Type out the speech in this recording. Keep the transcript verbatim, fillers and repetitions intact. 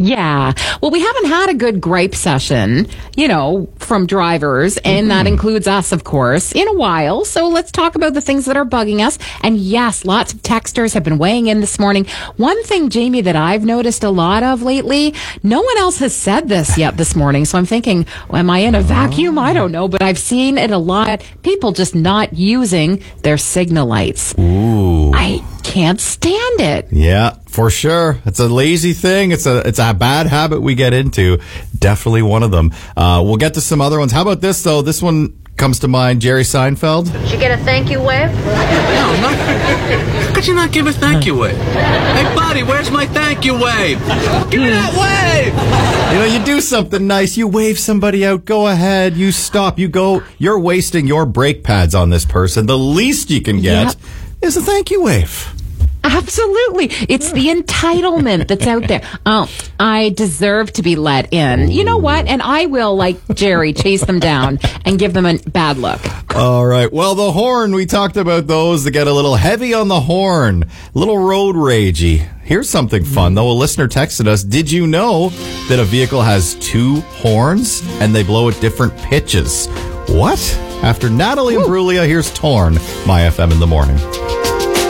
Yeah. Well, we haven't had a good gripe session, you know, from drivers, and mm. that includes us, of course, in a while. So let's talk about the things that are bugging us. And yes, lots of texters have been weighing in this morning. One thing, Jamie, that I've noticed a lot of lately, no one else has said this yet this morning. So I'm thinking, well, am I in a vacuum? I don't know, but I've seen it a lot. People just not using their signal lights. Ooh. I can't stand it. Yeah, for sure. It's a lazy thing. It's a it's a bad habit we get into. Definitely one of them. Uh, we'll get to some other ones. How about this, though? This one comes to mind. Jerry Seinfeld. Did you get a thank you wave? No, not. How could you not give a thank you wave? Hey, buddy, where's my thank you wave? Give me that wave! You know, you do something nice. You wave somebody out. Go ahead. You stop. You go. You're wasting your brake pads on this person. The least you can get yep. is a thank you wave. Absolutely. It's the entitlement that's out there. Oh, I deserve to be let in. You know what? And I will, like Jerry, chase them down and give them a bad look. All right. Well, the horn, we talked about those that get a little heavy on the horn, a little road ragey. Here's something fun, though. A listener texted us, did you know that a vehicle has two horns and they blow at different pitches? What? After Natalie Imbruglia, here's Torn, My F M in the Morning.